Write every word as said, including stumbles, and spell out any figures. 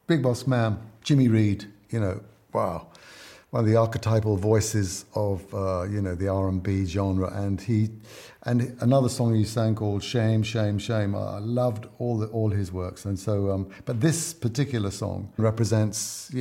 Big Boss Man, Jimmy Reed, you know, wow. One of the archetypal voices of, uh, you know, the R and B genre. And he, and another song he sang called Shame, Shame, Shame. I loved all the, all his works. And so, um, but this particular song represents,